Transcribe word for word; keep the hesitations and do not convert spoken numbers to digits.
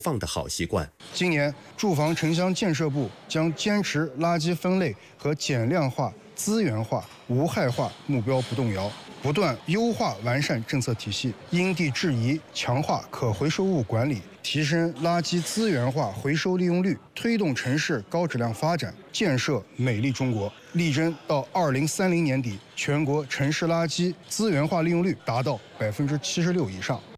放的好习惯。 今年，住房城乡建设部将坚持垃圾分类和减量化、资源化、无害化目标不动摇，不断优化完善政策体系，因地制宜强化可回收物管理，提升垃圾资源化回收利用率，推动城市高质量发展，建设美丽中国，力争到二零三零年底，全国城市垃圾资源化利用率达到百分之七十六以上。